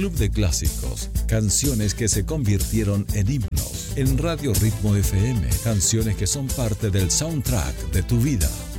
Club de Clásicos, canciones que se convirtieron en himnos. En Radio Ritmo FM, canciones que son parte del soundtrack de tu vida.